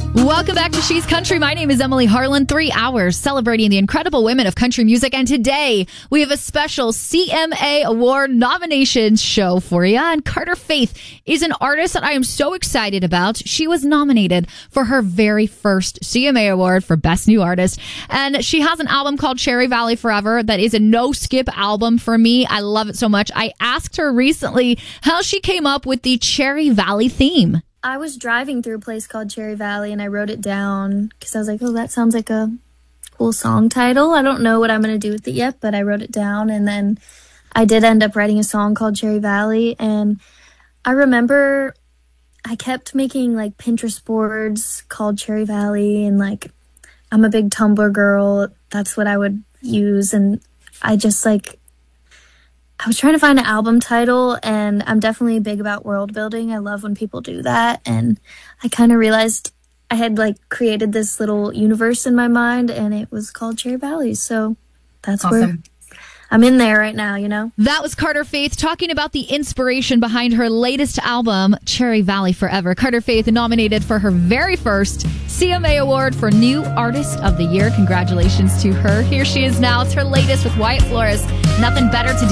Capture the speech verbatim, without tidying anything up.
Welcome back to She's Country. My name is Emily Harlan. Three hours celebrating the incredible women of country music. And today we have a special C M A Award nominations show for you. And Carter Faith is an artist that I am so excited about. She was nominated for her very first C M A Award for Best New Artist. And she has an album called Cherry Valley Forever that is a no-skip album for me. I love it so much. I asked her recently how she came up with the Cherry Valley theme. I was driving through a place called Cherry Valley, and I wrote it down because I was like, oh, that sounds like a cool song title. I don't know what I'm going to do with it yet, but I wrote it down, and then I did end up writing a song called Cherry Valley. And I remember I kept making like Pinterest boards called Cherry Valley, and like I'm a big Tumblr girl. That's what I would use. And I just like I was trying to find an album title, and I'm definitely big about world building. I love when people do that. And I kind of realized I had like created this little universe in my mind, and it was called Cherry Valley. So that's awesome. Where I'm in there right now, you know? That was Carter Faith talking about the inspiration behind her latest album, Cherry Valley Forever. Carter Faith nominated for her very first C M A Award for New Artist of the Year. Congratulations to her. Here she is now. It's her latest with Wyatt Flores. Nothing Better to Do.